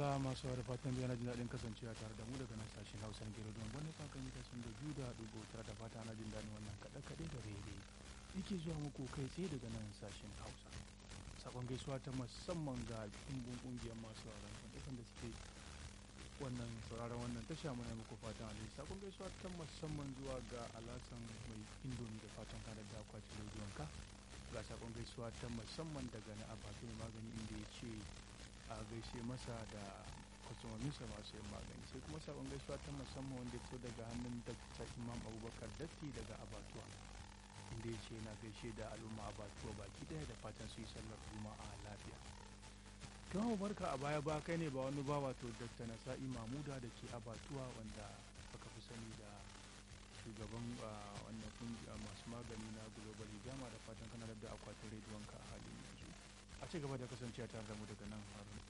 madalla masu da fatan biya na jin daɗin kasancewa tare da mu daga nan sashen hausa gero don wani kakan yi kasan da biyu da ɗigo tare da fata na jin daɗin wannan kaɗe-kaɗe da rere yake zuwa muku kai tsaye daga nan sashen hausa sakon gaisuwa ta musamman ga ɗumbin ƙungiyar masu sauraron kan da suke wannan sauraron wannan tasha muna muku fatan alheri sakon gaisuwa ta musamman zuwa ga alasan mai indomi da fatan ka da akwatin rediyonka ga sakon gaisuwa ta musamman daga na abatu mai magani inda ya ce a gaishe masa da kwastomominsa masu yin magani sai kuma sakon gaisuwa ta musamman wanda ya fito daga hannun dakta imam abubakar datti daga abatuwa inda ya ce na gaishe da al'umma abatuwa baki daya da fatan su yi sallar juma'a lafiya don barka a baya ba kai ne ba wani ba wato dakta nasa'i mamuda da ke abatuwa wanda aka fi sani da shugaban wannan kungiya masu magani na global hijama da fatan kana da akwatin rediyonka a halin yanzu a ci gaba da kasancewa tare da mu daga nan har